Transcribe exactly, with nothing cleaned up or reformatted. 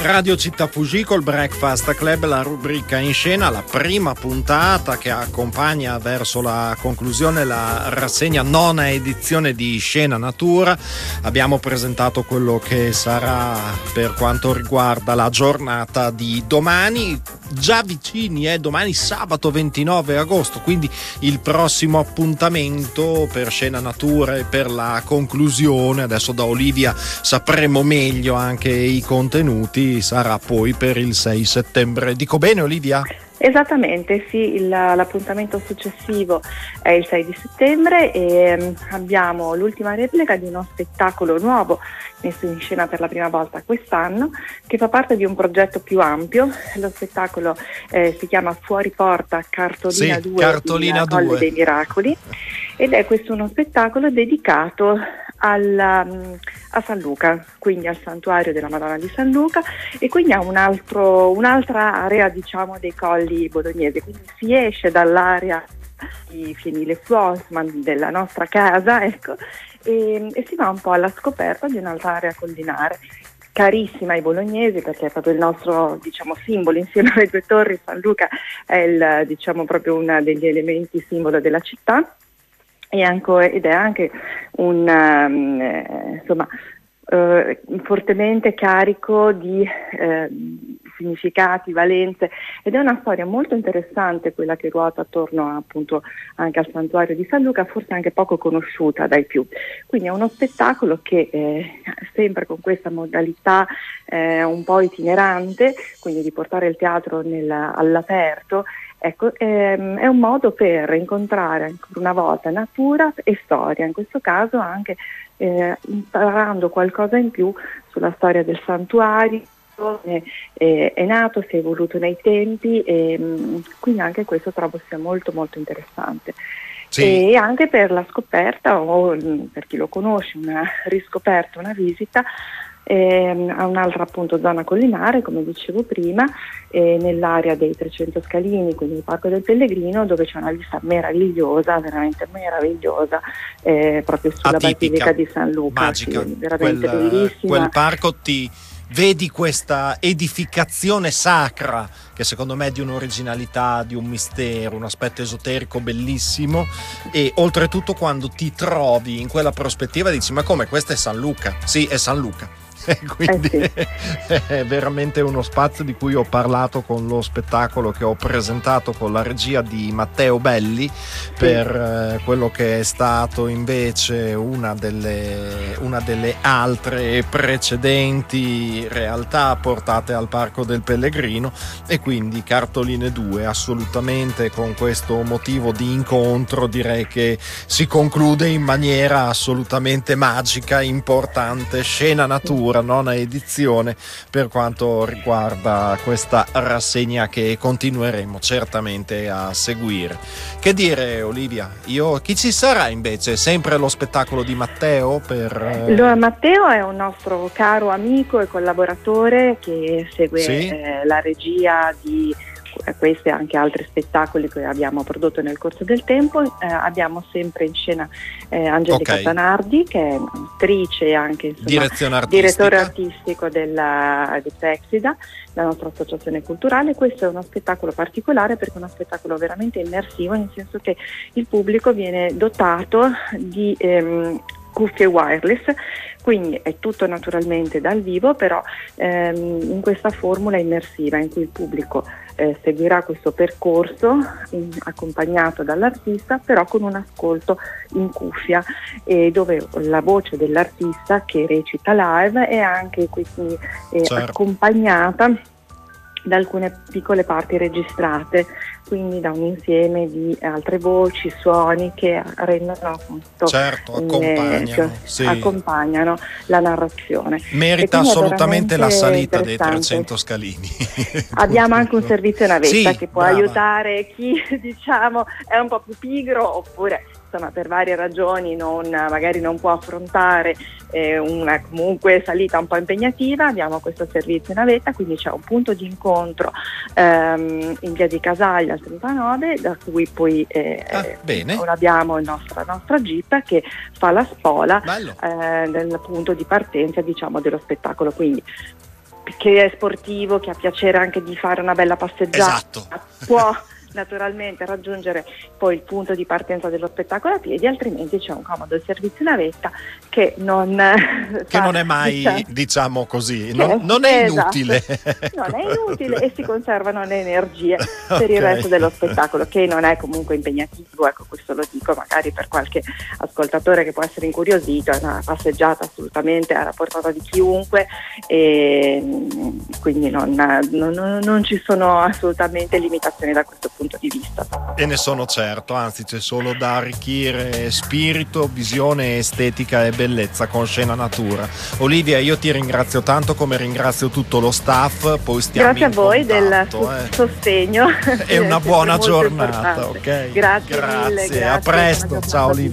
Radio Città Fugì col Breakfast Club, la rubrica in scena, la prima puntata che accompagna verso la conclusione la rassegna nona edizione di Scena Natura. Abbiamo presentato quello che sarà per quanto riguarda la giornata di domani, già vicini, eh? domani sabato ventinove agosto, quindi il prossimo appuntamento per Scena Natura e per la conclusione, adesso da Olivia sapremo meglio anche i contenuti, sarà poi per il sei settembre. Dico bene, Olivia? Esattamente, sì, il, l'appuntamento successivo è il sei di settembre e um, abbiamo l'ultima replica di uno spettacolo nuovo messo in scena per la prima volta quest'anno, che fa parte di un progetto più ampio. Lo spettacolo eh, si chiama Fuori Porta Cartolina sì, due Cartolina in Colle due. dei Miracoli, ed è questo uno spettacolo dedicato alla, a San Luca, quindi al santuario della Madonna di San Luca, e quindi a un altro, un'altra area, diciamo, dei colli bolognesi. Quindi si esce dall'area di Fienile Flossman, della nostra casa, ecco, e, e si va un po' alla scoperta di un'altra area collinare carissima ai bolognesi, perché è proprio il nostro, diciamo, simbolo. Insieme alle due torri, San Luca è il, diciamo, proprio uno degli elementi simbolo della città, e anche, ed è anche un um, eh, insomma eh, fortemente carico di eh, significati, valenze, ed è una storia molto interessante quella che ruota attorno, appunto, anche al santuario di San Luca, forse anche poco conosciuta dai più. Quindi è uno spettacolo che eh, sempre con questa modalità eh, un po' itinerante, quindi di portare il teatro nel, all'aperto. Ecco, ehm, è un modo per incontrare ancora una volta natura e storia, in questo caso anche eh, imparando qualcosa in più sulla storia del santuario. È, è nato, si è evoluto nei tempi, e mh, quindi anche questo trovo sia molto molto interessante. Sì. E anche per la scoperta, o per chi lo conosce, una riscoperta, una visita eh, a un'altra, appunto, zona collinare, come dicevo prima, eh, nell'area dei trecento Scalini, quindi il Parco del Pellegrino, dove c'è una vista meravigliosa, veramente meravigliosa, eh, proprio sulla Atipica, Basilica di San Luca. magica, sì, veramente quel, bellissima. Quel parco ti vedi questa edificazione sacra che secondo me è di un'originalità, di un mistero, un aspetto esoterico bellissimo, e oltretutto quando ti trovi in quella prospettiva dici: ma come, questo è San Luca? Sì, è San Luca. Quindi eh sì. È veramente uno spazio di cui ho parlato con lo spettacolo che ho presentato con la regia di Matteo Belli, sì. per eh, quello che è stato invece una delle, una delle altre precedenti realtà portate al Parco del Pellegrino, e quindi Cartoline due assolutamente con questo motivo di incontro direi che si conclude in maniera assolutamente magica, importante. Scena Natura, nona edizione, per quanto riguarda questa rassegna che continueremo certamente a seguire. Che dire, Olivia? Io, chi ci sarà invece? Sempre lo spettacolo di Matteo? Per... Allora, Matteo è un nostro caro amico e collaboratore che segue sì? eh, la regia di questi e anche altri spettacoli che abbiamo prodotto nel corso del tempo. Eh, abbiamo sempre in scena eh, Angelica okay. Zanardi, che è attrice e anche, insomma, direttore artistico della, di Plexida, la nostra associazione culturale. Questo è uno spettacolo particolare perché è uno spettacolo veramente immersivo, nel senso che il pubblico viene dotato di ehm, cuffie wireless, quindi è tutto naturalmente dal vivo, però ehm, in questa formula immersiva in cui il pubblico eh, seguirà questo percorso in, accompagnato dall'artista, però con un ascolto in cuffia, eh, dove la voce dell'artista che recita live è anche quindi eh, certo. accompagnata da alcune piccole parti registrate, quindi da un insieme di altre voci, suoni che rendono appunto certo, accompagnano, sì. accompagnano la narrazione. Merita assolutamente la salita dei trecento Scalini. Abbiamo anche un servizio navetta sì, che può brava. aiutare chi, diciamo, è un po' più pigro, oppure insomma per varie ragioni non, magari non può affrontare eh, una comunque salita un po' impegnativa. Abbiamo questo servizio navetta, quindi c'è un punto di incontro ehm, in via di Casaglia al trentanove, da cui poi eh, ah, bene. ora abbiamo il nostro, la nostra jeep che fa la spola eh, del punto di partenza, diciamo, dello spettacolo. Quindi che è sportivo, che ha piacere anche di fare una bella passeggiata, esatto. può naturalmente raggiungere poi il punto di partenza dello spettacolo a piedi, altrimenti c'è un comodo servizio navetta che non che fa, non è mai, diciamo, diciamo così, non, non è esatto. inutile. Non è inutile e si conservano le energie per okay. il resto dello spettacolo, che non è comunque impegnativo, ecco, questo lo dico magari per qualche ascoltatore che può essere incuriosito, è una passeggiata assolutamente alla portata di chiunque, e quindi non, non, non ci sono assolutamente limitazioni da questo punto di vista. E ne sono certo, anzi c'è solo da arricchire spirito, visione, estetica e bellezza con Scena Natura. Olivia, io ti ringrazio tanto, come ringrazio tutto lo staff, poi stiamo grazie in a voi contatto, del eh. sostegno e una buona giornata, ok? Grazie, grazie, mille, grazie, a presto, ciao Olivia.